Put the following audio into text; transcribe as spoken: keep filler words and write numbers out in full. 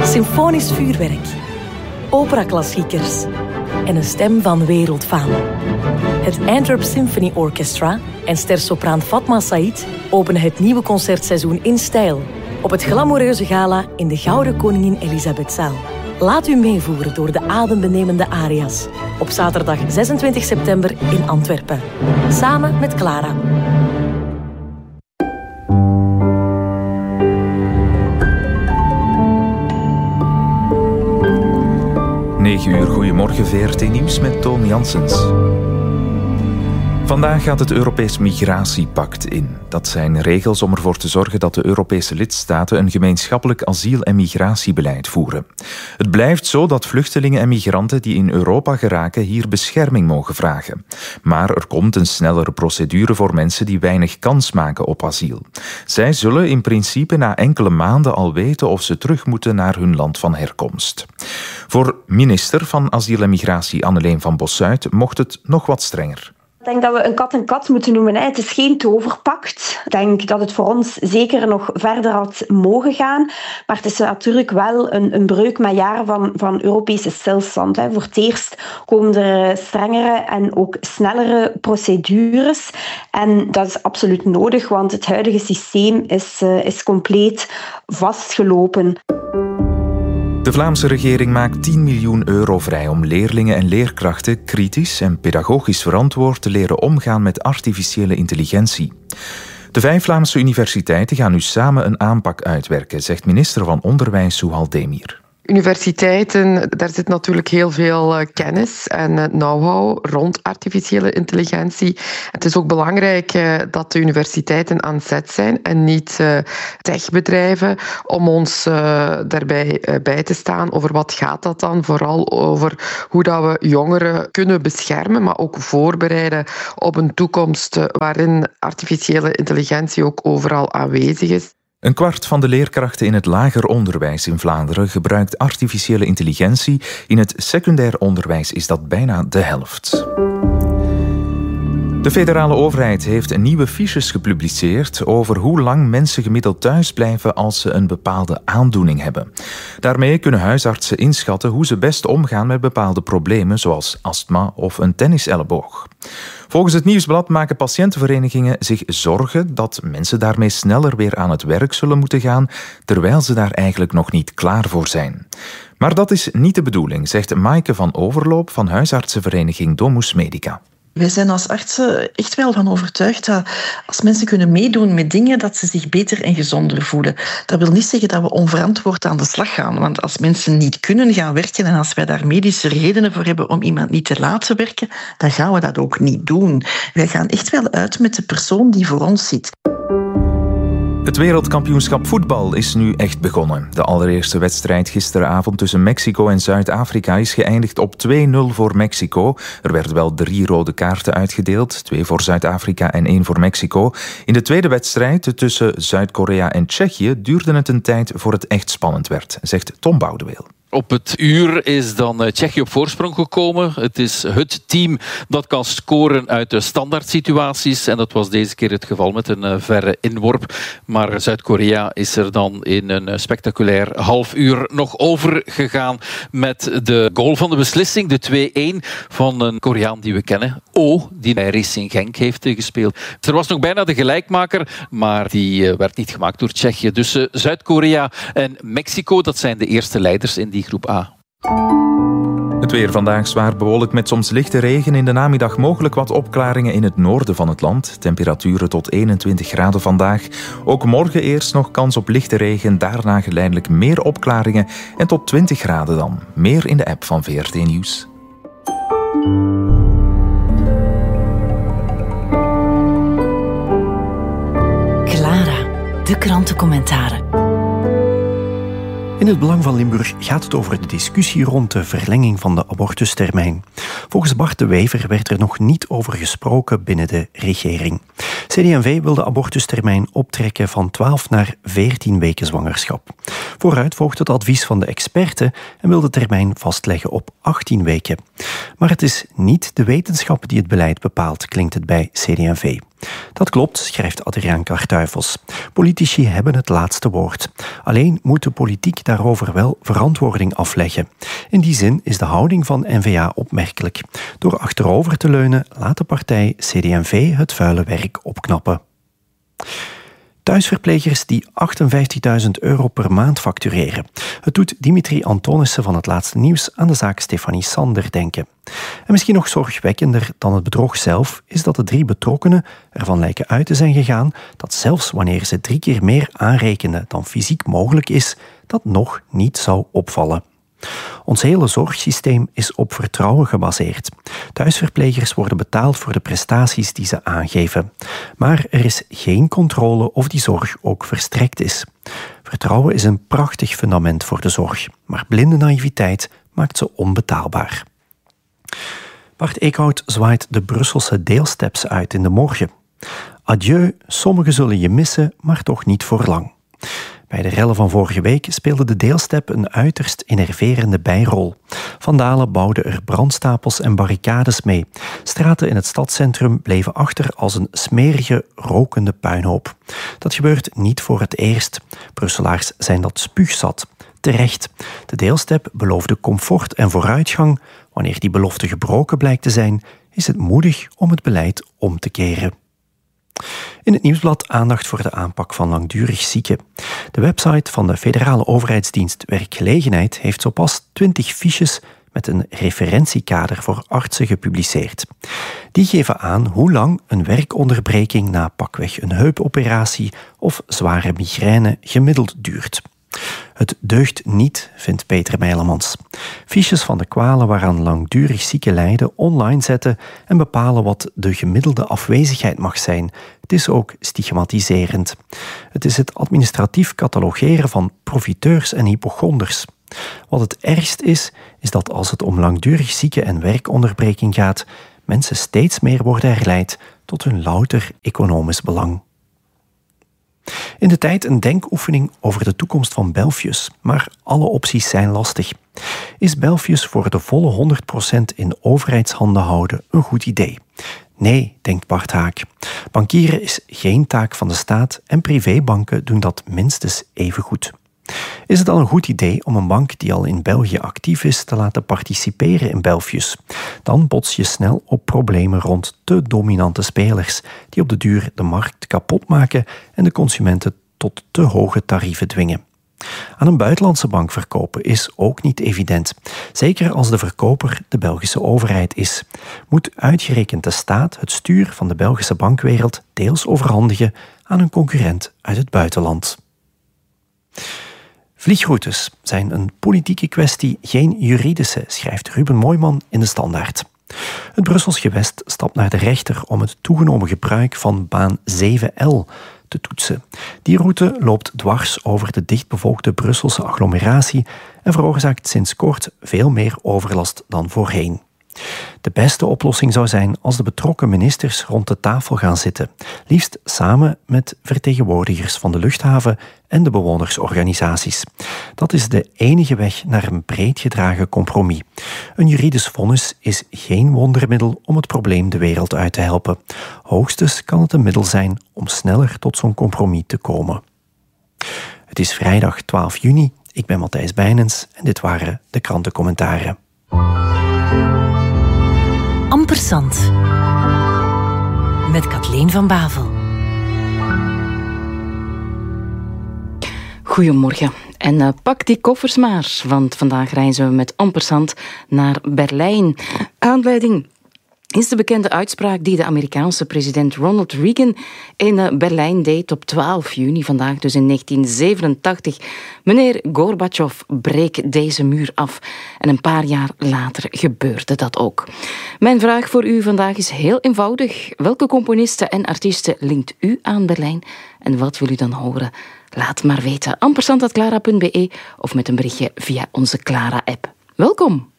Symfonisch vuurwerk, operaklassiekers en een stem van wereldfaam. Het Antwerp Symphony Orchestra en stersopraan Fatma Said openen het nieuwe concertseizoen in stijl op het glamoureuze gala in de Gouden Koningin Elisabethzaal. Laat u meevoeren door de adembenemende aria's op zaterdag zesentwintig september in Antwerpen. Samen met Clara. negen uur, goedemorgen, V R T Nieuws met Toon Janssens. Vandaag gaat het Europees Migratiepact in. Dat zijn regels om ervoor te zorgen dat de Europese lidstaten een gemeenschappelijk asiel- en migratiebeleid voeren. Het blijft zo dat vluchtelingen en migranten die in Europa geraken hier bescherming mogen vragen. Maar er komt een snellere procedure voor mensen die weinig kans maken op asiel. Zij zullen in principe na enkele maanden al weten of ze terug moeten naar hun land van herkomst. Voor minister van Asiel en Migratie Anneleen van Bossuyt mocht het nog wat strenger. Ik denk dat we een kat en kat moeten noemen. Het is geen toverpact. Ik denk dat het voor ons zeker nog verder had mogen gaan. Maar het is natuurlijk wel een, een breuk met jaren van, van Europese stilstand. Voor het eerst komen er strengere en ook snellere procedures. En dat is absoluut nodig, want het huidige systeem is, is compleet vastgelopen. De Vlaamse regering maakt tien miljoen euro vrij om leerlingen en leerkrachten kritisch en pedagogisch verantwoord te leren omgaan met artificiële intelligentie. De vijf Vlaamse universiteiten gaan nu samen een aanpak uitwerken, zegt minister van Onderwijs Souhal Demir. Universiteiten, daar zit natuurlijk heel veel kennis en know-how rond artificiële intelligentie. Het is ook belangrijk dat de universiteiten aan zet zijn en niet techbedrijven om ons daarbij bij te staan over wat gaat dat dan. Vooral over hoe dat we jongeren kunnen beschermen, maar ook voorbereiden op een toekomst waarin artificiële intelligentie ook overal aanwezig is. Een kwart van de leerkrachten in het lager onderwijs in Vlaanderen gebruikt artificiële intelligentie. In het secundair onderwijs is dat bijna de helft. De federale overheid heeft nieuwe fiches gepubliceerd over hoe lang mensen gemiddeld thuis blijven als ze een bepaalde aandoening hebben. Daarmee kunnen huisartsen inschatten hoe ze best omgaan met bepaalde problemen, zoals astma of een tenniselleboog. Volgens het Nieuwsblad maken patiëntenverenigingen zich zorgen dat mensen daarmee sneller weer aan het werk zullen moeten gaan, terwijl ze daar eigenlijk nog niet klaar voor zijn. Maar dat is niet de bedoeling, zegt Maaike van Overloop van huisartsenvereniging Domus Medica. Wij zijn als artsen echt wel van overtuigd dat als mensen kunnen meedoen met dingen, dat ze zich beter en gezonder voelen. Dat wil niet zeggen dat we onverantwoord aan de slag gaan. Want als mensen niet kunnen gaan werken en als wij daar medische redenen voor hebben om iemand niet te laten werken, dan gaan we dat ook niet doen. Wij gaan echt wel uit met de persoon die voor ons zit. Het wereldkampioenschap voetbal is nu echt begonnen. De allereerste wedstrijd gisteravond tussen Mexico en Zuid-Afrika is geëindigd op twee nul voor Mexico. Er werden wel drie rode kaarten uitgedeeld, twee voor Zuid-Afrika en één voor Mexico. In de tweede wedstrijd tussen Zuid-Korea en Tsjechië duurde het een tijd voor het echt spannend werd, zegt Tom Boudeweel. Op het uur is dan Tsjechië op voorsprong gekomen. Het is het team dat kan scoren uit de standaard situaties. En dat was deze keer het geval met een verre inworp. Maar Zuid-Korea is er dan in een spectaculair half uur nog over gegaan met de goal van de beslissing. De twee-één van een Koreaan die we kennen. O, die bij Racing Genk heeft gespeeld. Er was nog bijna de gelijkmaker, maar die werd niet gemaakt door Tsjechië. Dus Zuid-Korea en Mexico, dat zijn de eerste leiders in die groep A. Het weer vandaag zwaar bewolkt met soms lichte regen. In de namiddag mogelijk wat opklaringen in het noorden van het land. Temperaturen tot eenentwintig graden vandaag. Ook morgen eerst nog kans op lichte regen. Daarna geleidelijk meer opklaringen. En tot twintig graden dan. Meer in de app van V R T Nieuws. Clara, de krantencommentaren. In het Belang van Limburg gaat het over de discussie rond de verlenging van de abortustermijn. Volgens Bart de Wever werd er nog niet over gesproken binnen de regering. C D en V wil de abortustermijn optrekken van twaalf naar veertien weken zwangerschap. Vooruit volgt het advies van de experten en wil de termijn vastleggen op achttien weken. Maar het is niet de wetenschap die het beleid bepaalt, klinkt het bij C D en V. Dat klopt, schrijft Adriaan Kartuifels. Politici hebben het laatste woord. Alleen moet de politiek daarover wel verantwoording afleggen. In die zin is de houding van N V A opmerkelijk. Door achterover te leunen laat de partij C D en V het vuile werk opknappen. Thuisverplegers die achtenvijftigduizend euro per maand factureren. Het doet Dimitri Antonissen van het Laatste Nieuws aan de zaak Stefanie Sander denken. En misschien nog zorgwekkender dan het bedrog zelf is dat de drie betrokkenen ervan lijken uit te zijn gegaan dat zelfs wanneer ze drie keer meer aanrekenen dan fysiek mogelijk is, dat nog niet zou opvallen. Ons hele zorgsysteem is op vertrouwen gebaseerd. Thuisverplegers worden betaald voor de prestaties die ze aangeven. Maar er is geen controle of die zorg ook verstrekt is. Vertrouwen is een prachtig fundament voor de zorg, maar blinde naïviteit maakt ze onbetaalbaar. Bart Eekhout zwaait de Brusselse deelsteps uit in de morgen. Adieu, sommigen zullen je missen, maar toch niet voor lang. Bij de rellen van vorige week speelde de deelstep een uiterst enerverende bijrol. Vandalen bouwden er brandstapels en barricades mee. Straten in het stadscentrum bleven achter als een smerige, rokende puinhoop. Dat gebeurt niet voor het eerst. Brusselaars zijn dat spuugzat. Terecht. De deelstep beloofde comfort en vooruitgang. Wanneer die belofte gebroken blijkt te zijn, is het moedig om het beleid om te keren. In het Nieuwsblad aandacht voor de aanpak van langdurig zieken. De website van de federale overheidsdienst Werkgelegenheid heeft zo pas twintig fiches met een referentiekader voor artsen gepubliceerd. Die geven aan hoe lang een werkonderbreking na pakweg een heupoperatie of zware migraine gemiddeld duurt. Het deugt niet, vindt Peter Meilemans. Fiches van de kwalen waaraan langdurig zieken lijden online zetten en bepalen wat de gemiddelde afwezigheid mag zijn. Het is ook stigmatiserend. Het is het administratief catalogeren van profiteurs en hypochonders. Wat het ergst is, is dat als het om langdurig zieken en werkonderbreking gaat, mensen steeds meer worden herleid tot hun louter economisch belang. In de tijd een denkoefening over de toekomst van Belfius, maar alle opties zijn lastig. Is Belfius voor de volle honderd procent in overheidshanden houden een goed idee? Nee, denkt Bart Haak. Bankieren is geen taak van de staat en privébanken doen dat minstens even goed. Is het dan een goed idee om een bank die al in België actief is te laten participeren in Belfius? Dan bots je snel op problemen rond te dominante spelers die op de duur de markt kapot maken en de consumenten tot te hoge tarieven dwingen. Aan een buitenlandse bank verkopen is ook niet evident. Zeker als de verkoper de Belgische overheid is. Moet uitgerekend de staat het stuur van de Belgische bankwereld deels overhandigen aan een concurrent uit het buitenland. Vliegroutes zijn een politieke kwestie, geen juridische, schrijft Ruben Mooijman in de Standaard. Het Brussels gewest stapt naar de rechter om het toegenomen gebruik van baan zeven L te toetsen. Die route loopt dwars over de dichtbevolkte Brusselse agglomeratie en veroorzaakt sinds kort veel meer overlast dan voorheen. De beste oplossing zou zijn als de betrokken ministers rond de tafel gaan zitten, liefst samen met vertegenwoordigers van de luchthaven en de bewonersorganisaties. Dat is de enige weg naar een breed gedragen compromis. Een juridisch vonnis is geen wondermiddel om het probleem de wereld uit te helpen. Hoogstens kan het een middel zijn om sneller tot zo'n compromis te komen. Het is vrijdag twaalf juni, ik ben Matthijs Bijnens en dit waren de krantencommentaren. Ampersand met Kathleen van Bavel. Goedemorgen. En uh, pak die koffers maar, want vandaag reizen we met Ampersand naar Berlijn. Aanleiding is de bekende uitspraak die de Amerikaanse president Ronald Reagan in uh, Berlijn deed op twaalf juni, vandaag dus in negentien zevenentachtig. Meneer Gorbachev, breek deze muur af. En een paar jaar later gebeurde dat ook. Mijn vraag voor u vandaag is heel eenvoudig. Welke componisten en artiesten linkt u aan Berlijn? En wat wil u dan horen? Laat maar weten. ampersand punt clara punt be of met een berichtje via onze Clara-app. Welkom!